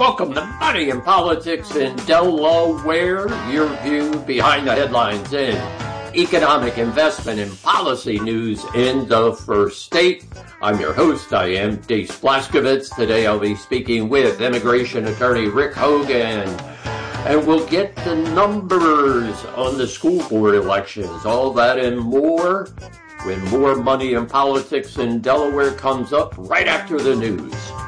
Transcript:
Welcome to Money and Politics in Delaware, your view behind the headlines in economic, investment, and policy news in the first state. I'm your host. I am Dave Splaskovitz. Today I'll be speaking with immigration attorney Rick Hogan, and we'll get the numbers on the school board elections, all that and more, when more Money and Politics in Delaware comes up right after the news.